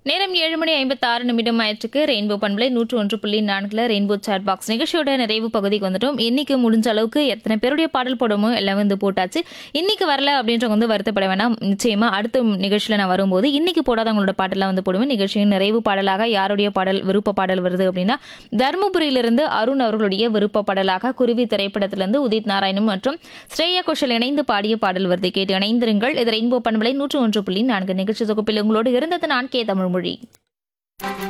நேரம் 7:56 ஆயிற்றுக்கு. ரெயின்போ பண்பலை 101.4 rainbow chat box நிகழ்ச்சியோட நிறைவு பகுதிக்கு வந்துட்டோம். இன்னைக்கு முடிஞ்ச அளவுக்கு எத்தனை பேருடைய பாடல் போடுமோ எல்லாம் வந்து போட்டாச்சு. இன்னைக்கு வரல அப்படின்றவங்க வந்து வருத்தப்பட வேணாம். நிச்சயமா அடுத்த நிகழ்ச்சியில் நான் வரும்போது இன்னைக்கு போடாதவங்களோட பாட்டெல்லாம் வந்து போடுவேன். நிகழ்ச்சியின் நிறைவு பாடலாக யாருடைய பாடல் விருப்ப பாடல் வருது அப்படின்னா தருமபுரியிலிருந்து அருண் அவர்களுடைய விருப்ப பாடலாக குருவி திரைப்படத்திலிருந்து உதித் நாராயணன் மற்றும் ஸ்ரேயா கோஷல் இணைந்து பாடிய பாடல் வருது. கேட்டு இணைந்திருங்கள். இது ரெயின்போ பண்பலை 101.4 நிகழ்ச்சி தொகுப்பில் உங்களோடு இருந்தது நான் கே தமிழ்மொழி.